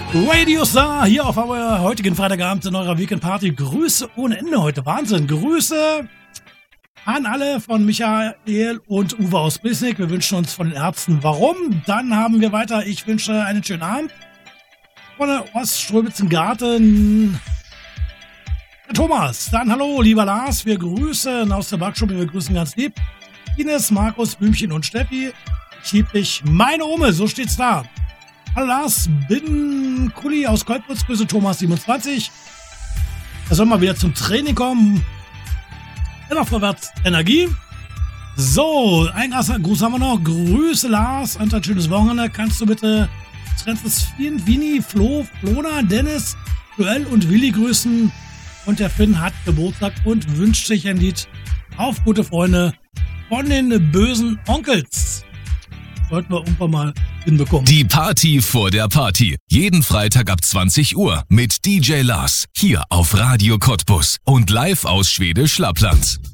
Radio Star hier auf our heutigen Freitagabend in eurer Weekend Party. Grüße ohne Ende heute. Wahnsinn. Grüße an alle von Michael und Uwe aus Blisnik. Wir wünschen uns von den Ärzten warum. Dann haben wir weiter. Ich wünsche einen schönen Abend. Von der Ostströbitzen-Garten. Thomas. Dann hallo, lieber Lars. Wir grüßen aus der Backstube. Wir grüßen ganz lieb Ines, Markus, Blümchen und Steffi. Ich lieb dich, meine Ome. So steht's da. Hallo Lars, bin Kuli aus Kolpitz, Grüße Thomas 27. Da soll mal wieder zum Training kommen. Immer vorwärts Energie. So, ein Gruß haben wir noch. Grüße Lars und ein schönes Wochenende. Kannst du bitte Transfin, Vini, Flo, Flona, Dennis, Joel und Willi grüßen. Und der Finn hat Geburtstag und wünscht sich ein Lied auf gute Freunde von den bösen Onkels. Sollten wir irgendwann mal hinbekommen. Die Party vor der Party. Jeden Freitag ab 20 Uhr mit DJ Lars. Hier auf Radio Cottbus und live aus Schwedisch Lappland.